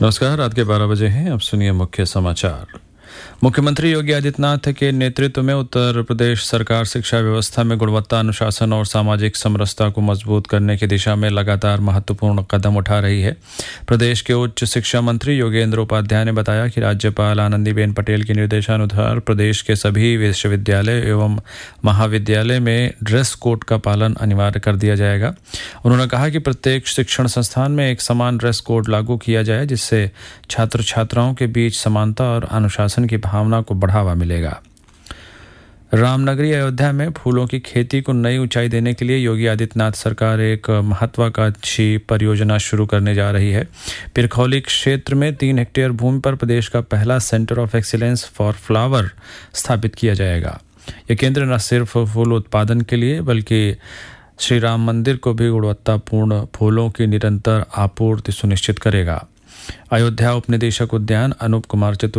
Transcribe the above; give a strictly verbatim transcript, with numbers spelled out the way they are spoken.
नमस्कार। रात के बारह बजे हैं। अब सुनिए मुख्य समाचार। मुख्यमंत्री योगी आदित्यनाथ के नेतृत्व में उत्तर प्रदेश सरकार शिक्षा व्यवस्था में गुणवत्ता, अनुशासन और सामाजिक समरसता को मजबूत करने की दिशा में लगातार महत्वपूर्ण कदम उठा रही है। प्रदेश के उच्च शिक्षा मंत्री योगेंद्र उपाध्याय ने बताया कि राज्यपाल आनंदीबेन पटेल के निर्देशानुसार प्रदेश के सभी विश्वविद्यालय एवं महाविद्यालय में ड्रेस कोड का पालन अनिवार्य कर दिया जाएगा। उन्होंने कहा कि प्रत्येक शिक्षण संस्थान में एक समान ड्रेस कोड लागू किया जाए, जिससे छात्र छात्राओं के बीच समानता और अनुशासन की भावना को बढ़ावा मिलेगा। रामनगरी अयोध्या में फूलों की खेती को नई ऊंचाई देने के लिए योगी आदित्यनाथ सरकार एक महत्वाकांक्षी परियोजना शुरू करने जा रही है। पिरखौली क्षेत्र में तीन हेक्टेयर भूमि पर प्रदेश का पहला centre of excellence for flower स्थापित किया जाएगा। यह केंद्र न सिर्फ फूल उत्पादन के लिए बल्कि श्री राम मंदिर को भी गुणवत्तापूर्ण फूलों की निरंतर आपूर्ति सुनिश्चित करेगा। अयोध्या उपनिदेशक उद्यान अनूप कुमार चतुर्वेदी